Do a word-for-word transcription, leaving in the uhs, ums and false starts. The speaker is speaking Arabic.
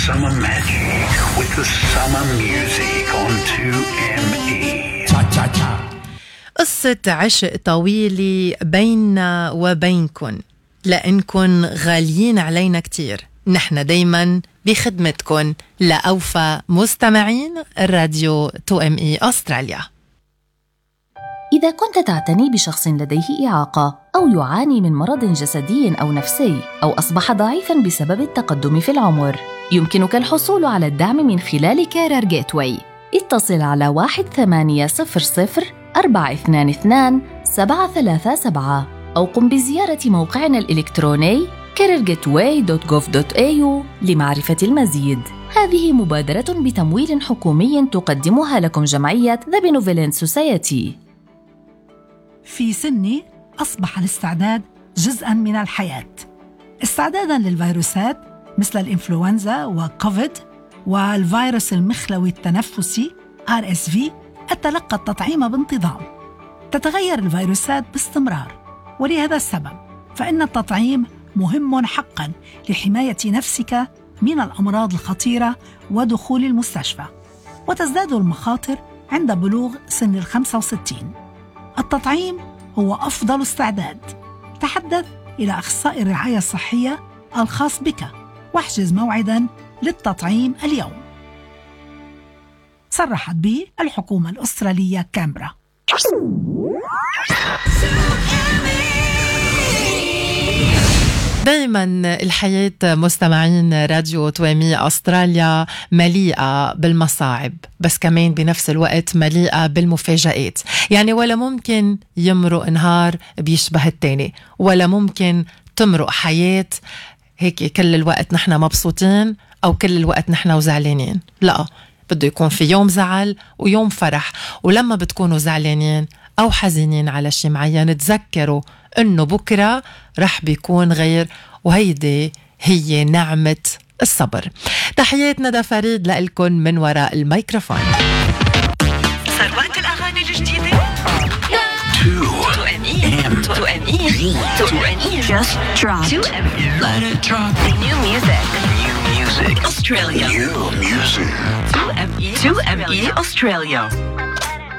summer magic with the summer music on two M E. Cha-cha-cha. قصة عشق طويلة بيننا وبينكن، لأنكن غاليين علينا كتير. نحن دايما بخدمتكن لأوفى مستمعين الراديو تو إم إي أستراليا. إذا كنت تعتني بشخص لديه إعاقة أو يعاني من مرض جسدي أو نفسي أو أصبح ضعيفاً بسبب التقدم في العمر، يمكنك الحصول على الدعم من خلال كارير جيتواي. اتصل على واحد ثمانية صفر صفر أربعة اثنان اثنان سبعة ثلاثة سبعة أو قم بزيارة موقعنا الإلكتروني كارير جيتواي دوت جوف دوت إيه يو لمعرفة المزيد. هذه مبادرة بتمويل حكومي تقدمها لكم جمعية The Benevolent Society. في سني أصبح الاستعداد جزءاً من الحياة، استعداداً للفيروسات مثل الإنفلونزا وكوفيد والفيروس المخلوي التنفسي آر إس في. أتلقى التطعيم بانتظام. تتغير الفيروسات باستمرار، ولهذا السبب فإن التطعيم مهم حقاً لحماية نفسك من الأمراض الخطيرة ودخول المستشفى، وتزداد المخاطر عند بلوغ سن الخمسة وستين. التطعيم هو أفضل استعداد. تحدث إلى أخصائي الرعاية الصحية الخاص بك واحجز موعداً للتطعيم اليوم. صرحت به الحكومة الأسترالية كامبرا. دايما الحياة مستمعين راديو تو إم إي أستراليا مليئة بالمصاعب، بس كمان بنفس الوقت مليئة بالمفاجآت. يعني ولا ممكن يمرق نهار بيشبه التاني، ولا ممكن تمرق حياة هيك كل الوقت نحن مبسوطين أو كل الوقت نحن وزعلانين. لا، بده يكون في يوم زعل ويوم فرح. ولما بتكونوا زعلانين أو حزينين على شيء معين، تذكروا إنه بكرة رح بيكون غير، وهيدي هي نعمة الصبر. تحيات ندى فريد لإلكن من وراء الميكروفون. صار وقت الأغاني الجديدة. تو إم إي تو إم إي تو إم إي just dropped. تو إم إي let it drop. New music. New music. Australia. New music. تو إم إي تو إم إي Australia.